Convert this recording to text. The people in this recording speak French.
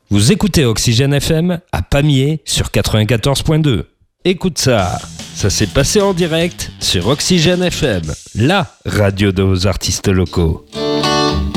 Vous écoutez Oxygène FM à Pamiers sur 94.2. Écoute ça, ça s'est passé en direct sur Oxygène FM, la radio de vos artistes locaux.